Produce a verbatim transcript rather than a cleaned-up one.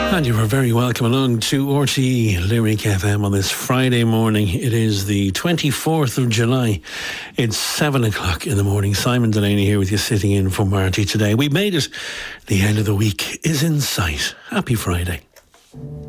And you are very welcome along to R T E Lyric F M on this Friday morning. It is the twenty-fourth of July. It's seven o'clock in the morning. Simon Delaney here with you, sitting in for Marty today. We made it. The end of the week is in sight. Happy Friday.